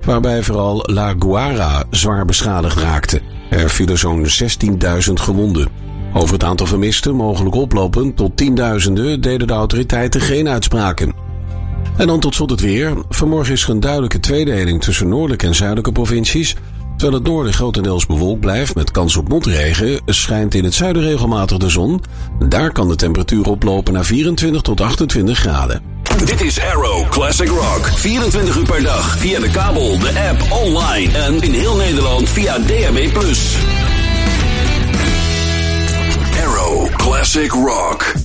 waarbij vooral La Guara zwaar beschadigd raakte. Er vielen zo'n 16.000 gewonden. Over het aantal vermisten, mogelijk oplopend tot tienduizenden, deden de autoriteiten geen uitspraken. En dan tot slot het weer. Vanmorgen is er een duidelijke tweedeling tussen noordelijke en zuidelijke provincies. Terwijl het noorden grotendeels bewolkt blijft met kans op motregen, schijnt in het zuiden regelmatig de zon. Daar kan de temperatuur oplopen naar 24 tot 28 graden. Dit is Arrow Classic Rock. 24 uur per dag via de kabel, de app, online en in heel Nederland via DAB+. Arrow Classic Rock.